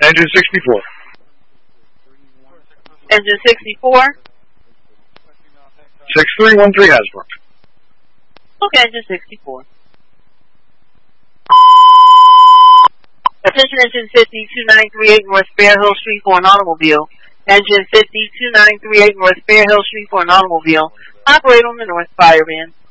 Engine 64. Engine 64. 6313 Hasbrook. Okay, Engine 64. Attention, Engine 52938 North Fair Hill Street for an automobile. Engine 52938 North Fair Hill Street for an automobile. Operate on the North Fire Band.